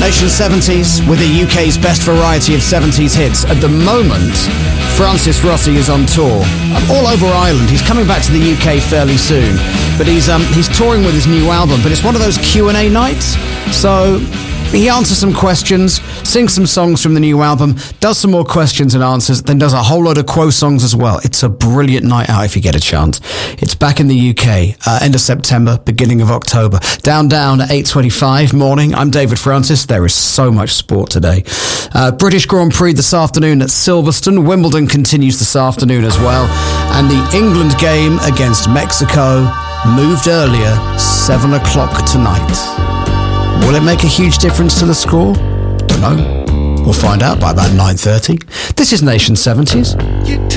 Nation 70s with the UK's best variety of 70s hits. At the moment, Francis Rossi is on tour all over Ireland. He's coming back to the UK fairly soon, but he's touring with his new album. But it's one of those Q&A nights, so he answers some questions, sings some songs from the new album, does some more questions and answers, then does a whole load of Quo songs as well. It's a brilliant night out if you get a chance. It's back in the UK, end of September, beginning of October. Down at 8:25 morning. I'm David Francis. There is so much sport today. British Grand Prix this afternoon at Silverstone. Wimbledon continues this afternoon as well. And the England game against Mexico moved earlier, 7 o'clock tonight. Will it make a huge difference to the score? Don't know. We'll find out by about 9:30. This is Nation 70s.